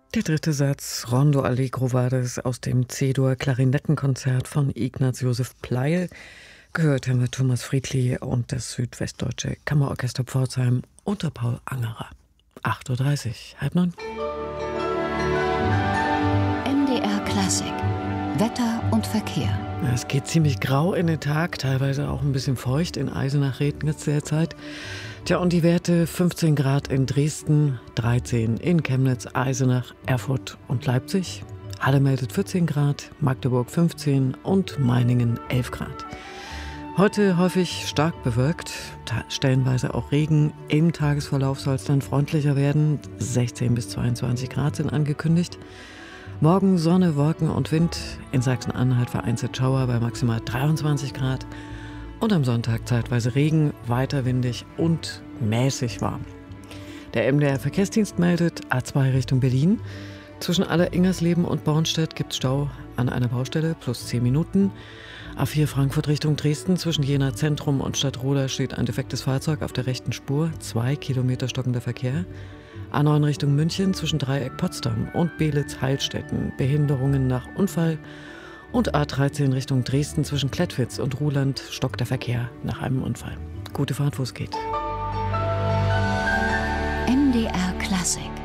Der dritte Satz, Rondo Allegro, war das aus dem C-Dur Klarinettenkonzert von Ignaz Josef Pleyel. Gehört haben wir Thomas Friedli und das Südwestdeutsche Kammerorchester Pforzheim unter Paul Angerer. 8:30 Uhr, 8:30. MDR Klassik. Wetter und Verkehr. Ja, es geht ziemlich grau in den Tag, teilweise auch ein bisschen feucht. In Eisenach regnet es derzeit. Tja, und die Werte 15 Grad in Dresden, 13 in Chemnitz, Eisenach, Erfurt und Leipzig. Halle meldet 14 Grad, Magdeburg 15 und Meiningen 11 Grad. Heute häufig stark bewölkt, stellenweise auch Regen. Im Tagesverlauf soll es dann freundlicher werden. 16 bis 22 Grad sind angekündigt. Morgen Sonne, Wolken und Wind. In Sachsen-Anhalt vereinzelt Schauer bei maximal 23 Grad. Und am Sonntag zeitweise Regen, weiter windig und mäßig warm. Der MDR Verkehrsdienst meldet A2 Richtung Berlin. Zwischen Aller-Ingersleben und Bornstedt gibt es Stau an einer Baustelle, plus 10 Minuten. A4 Frankfurt Richtung Dresden, zwischen Jena Zentrum und Stadtroda steht ein defektes Fahrzeug auf der rechten Spur, 2 Kilometer stockender Verkehr. A9 Richtung München, zwischen Dreieck Potsdam und Beelitz-Heilstätten, Behinderungen nach Unfall. Und A13 Richtung Dresden, zwischen Klettwitz und Ruhland stockt der Verkehr nach einem Unfall. Gute Fahrt, wo es geht. MDR Klassik.